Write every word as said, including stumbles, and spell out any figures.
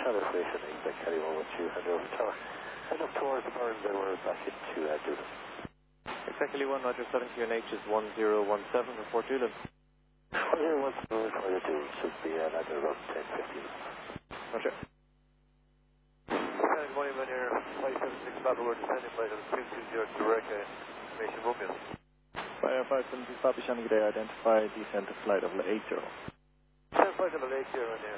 Canada Station, Exec Kelly one one two, head over tower. Head up towards Burns and we're back into uh, Doolin. Exec Kelly one, Roger seven, Q N H is one zero one seven, report Doolin. one zero one seven, report Doolin, should be uh, landing around ten fifteen. Roger. Descending one when you're five seven six Papa, we're descending flight of two two zero direct uh, information Romeo. Fire five seven six Papa, Shannon, good day, identify descent to flight level eight zero. Descent flight level eight zero, and uh,